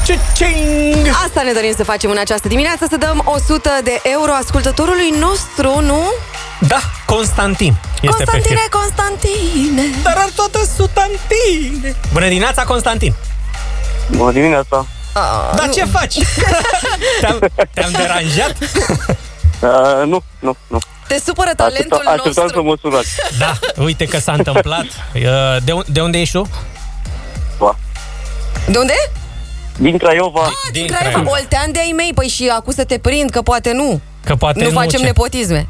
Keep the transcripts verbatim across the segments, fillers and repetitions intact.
Cha-ching! Asta ne dorim să facem în această dimineață, să dăm o sută de euro ascultătorului nostru, nu? Da, Constantin este Constantine, pe fir. Constantine. Dar ar toată sutantine. Bună dimineața, Constantin. Bună dimineața. Ah, Dar nu. ce faci? te-am, te-am deranjat? Uh, nu, nu, nu. Te supără talentul Așteptam, așteptam nostru. să mă sunați. Da, uite că s-a întâmplat. De, un, de unde ești tu? Ba. De unde? Din Craiova. Ah, din Craiova, oltean de ai mei. Păi și acum să te prind, că poate nu. Că poate Nu nu facem ce? nepotisme.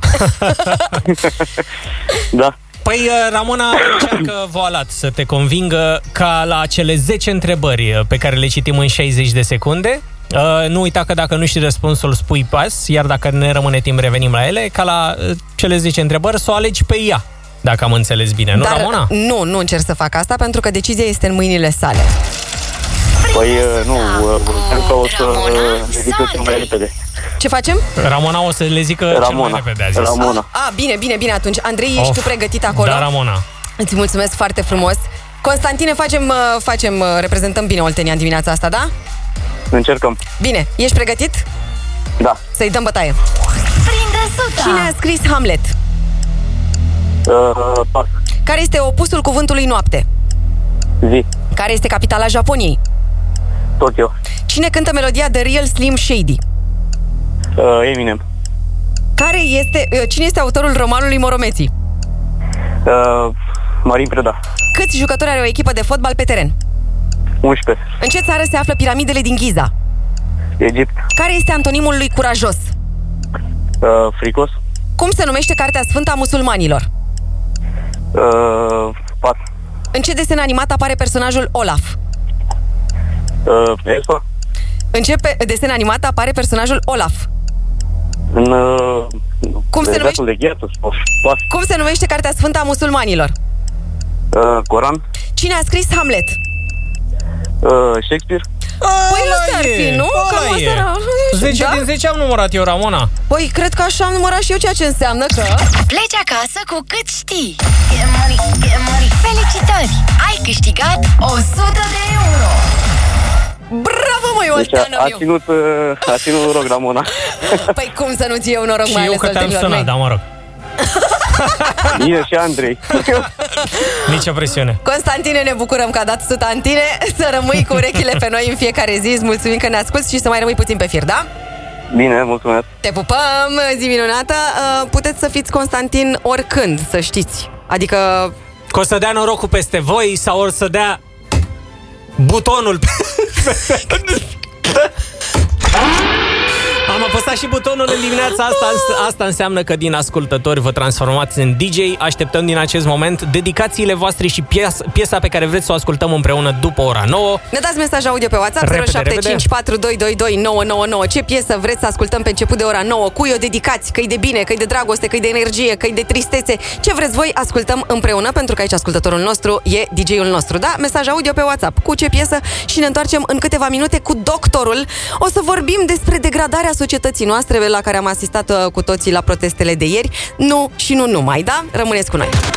Da. Păi Ramona încearcă voalat să te convingă ca la cele zece întrebări pe care le citim în șaizeci de secunde. Uh, nu uita că dacă nu știi răspunsul, spui pas, iar dacă ne rămâne timp, revenim la ele, ca la uh, cele zece întrebări să o alegi pe ea, dacă am înțeles bine, nu, Dar Ramona? nu, nu încerc să fac asta, pentru că decizia este în mâinile sale. Păi uh, nu, uh, cred că o să uh, le zic cel mai repede. Ce facem? Ramona o să le zică cel mai Ramona. repede, a zis. Ramona. A, bine, bine, bine atunci. Andrei, ești Of. tu pregătit acolo? Da, Ramona. Îți mulțumesc foarte frumos. Constantine, facem, uh, facem uh, reprezentăm bine Oltenia în dimineața asta, da? Încercăm. Bine, ești pregătit? Da. Să-i dăm bătaie. Prinde suta. Cine a scris Hamlet? Uh, pas. Care este opusul cuvântului noapte? Zi. Care este capitala Japoniei? Tokyo. Cine cântă melodia The Real Slim Shady? Uh, Eminem. Care este, uh, cine este autorul romanului Moromeții? Uh, Marin Preda. Câți jucători are o echipă de fotbal pe teren? unsprezece. În ce țară se află piramidele din Giza? Egipt. Care este antonimul lui curajos? Uh, fricos. Cum se numește Cartea Sfântă a musulmanilor? Uh, pas. În ce desen animat apare personajul Olaf? Uh, Elfa. În ce pe- desen animat apare personajul Olaf? În uh, Cum se numește? de Gheatus. Pas. Cum se numește Cartea Sfântă a musulmanilor? Uh, Coran. Cine a scris Hamlet? Uh, Shakespeare. Păi ăsta ar fi, nu? Cam Ăla asta e. era. zece Da? din zece am numărat eu, Ramona. Păi cred că așa am numărat și eu, ceea ce înseamnă că... Pleci acasă cu cât știi. Get money, get money. Felicitări! Ai câștigat o sută de euro. Bravo, măi, Deci a, Olteanul a meu! ținut, uh, a ținut noroc, Ramona. Păi cum să nu-ți iei un noroc, Și mai eu ales că te-am oltenilor sunat, mei? da, mă rog. Bine, și Andrei. Nici o presiune. Constantine, ne bucurăm că a dat suta în tine. Să rămâi cu urechile pe noi în fiecare zi. Îți mulțumim că ne asculti și să mai rămâi puțin pe fir, da? Bine, mulțumesc. Te pupăm, zi minunată. Uh, Puteți să fiți Constantin oricând, să știți. Adică... Că o să dea norocul peste voi sau o să dea butonul Am apăsat și butonul în dimineața asta. Asta înseamnă că din ascultători vă transformați în D J. Așteptăm din acest moment dedicațiile voastre și piesa, piesa pe care vreți să o ascultăm împreună după ora nouă. Ne dați mesaj audio pe WhatsApp Repede, zero șapte cinci patru doi doi doi nouă nouă nouă. Ce piesă vreți să ascultăm pe început de ora nouă? Cui o dedicați? Că-i de bine, că-i de dragoste, că-i de energie, că-i de tristețe. Ce vreți voi, ascultăm împreună, pentru că aici ascultătorul nostru e D J-ul nostru. Da? Mesaj audio pe WhatsApp cu ce piesă și ne întoarcem în câteva minute cu doctorul. O să vorbim despre degradarea societății noastre la care am asistat cu toții la protestele de ieri. Nu și nu numai, da? Rămâneți cu noi.